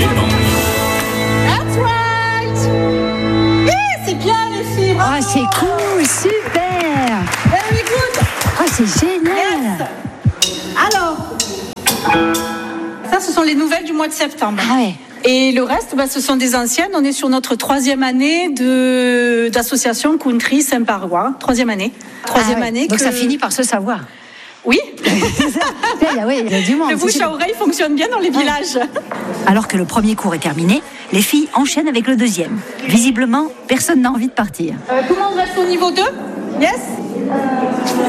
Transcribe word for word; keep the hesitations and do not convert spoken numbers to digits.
That's right. Eh, c'est bien les filles. Ah, oh, c'est cool, super. Very good. Ah, oh, c'est génial. Yes. Alors, ça, ce sont les nouvelles du mois de septembre. Ah ouais. Et le reste, bah, ce sont des anciennes. On est sur notre troisième année de, d'association Country Saint-Parois. Troisième année. Troisième ah ouais. année. Donc que... ça finit par se savoir. Oui. Oui, il y a du monde. Le bouche à oreille fonctionne bien dans les ouais. villages. Alors que le premier cours est terminé, les filles enchaînent avec le deuxième. Visiblement, personne n'a envie de partir. Euh, tout le monde reste au niveau deux? Yes.